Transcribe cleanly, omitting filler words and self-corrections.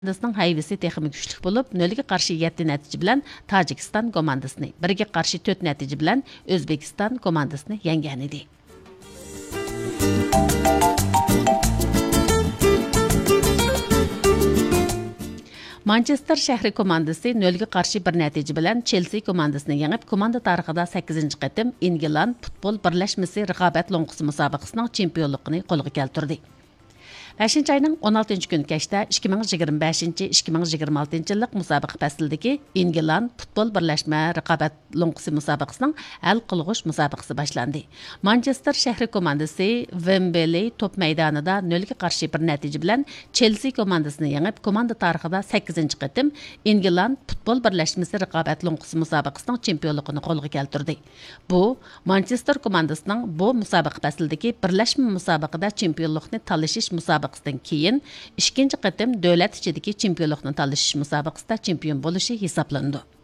Komandasının hayvisi texmi güçlük bulup, 0'ga qarşı 7 nəticə bilan Tacikistan komandasını, 1'ga qarşı 4 nəticə bilan Özbekistan komandasını yengən idi. Manchester şəhri komandası 0'ga qarşı 1 nəticə bilan Chelsea komandasını yengib, komanda tarixida 8-ci qatim İngilland futbol birləşməsi rəqabət lonqisi müsabiqəsinin çempionluğunu qolğa keltirdi. 5 ayının 16 gün keçdə 2025-2026 yıllık müsabiqə fəslidəki İngilland futbol birləşmə rəqabət lonqisi müsabiqəsinin həll qılğış müsabiqəsi başlandı. Manchester şəhri komandası Wembley top meydanında 0'ga qarşı 1 nəticə bilan Chelsea komandasını yengib, komanda tarixida 8-ci qatim İngilland futbol birləşməsi rəqabət lonqisi müsabiqəsinin çempionluğunu qolğa keltirdi. Bu, Manchester komandasının bu müsabiqə fəslidəki birləşmə müsabiqədə çempionluqni tanlaşış müsabiqəsindən keyin 2-ci qatim dövlət içidəki çempionluqni tanlaşış müsabiqəsində çempion bo'lishi hisoblanadi.